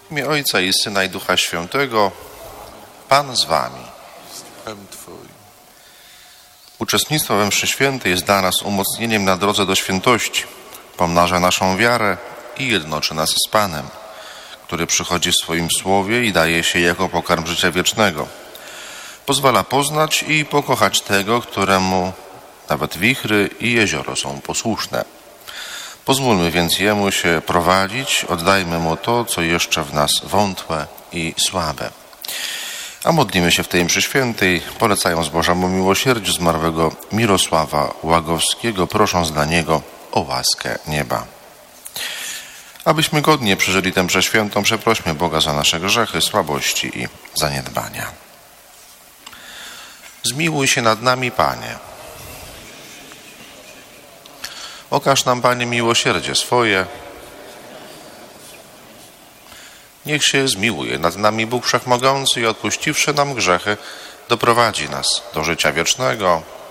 W imię Ojca i Syna i Ducha Świętego. Pan z wami. Uczestnictwo we mszy świętej jest dla nas umocnieniem na drodze do świętości, pomnaża naszą wiarę i jednoczy nas z Panem, który przychodzi w swoim słowie i daje się jako pokarm życia wiecznego. Pozwala poznać i pokochać tego, któremu nawet wichry i jezioro są posłuszne. Pozwólmy więc Jemu się prowadzić, oddajmy Mu to, co jeszcze w nas wątłe i słabe. A modlimy się w tej mszy świętej, polecając Bożemu miłosierdziu zmarłego Mirosława Łagowskiego, prosząc dla niego o łaskę nieba. Abyśmy godnie przeżyli tę mszę świętą, przeprośmy Boga za nasze grzechy, słabości i zaniedbania. Zmiłuj się nad nami, Panie. Okaż nam, Panie, miłosierdzie swoje. Niech się zmiłuje nad nami Bóg Wszechmogący i odpuściwszy nam grzechy, doprowadzi nas do życia wiecznego.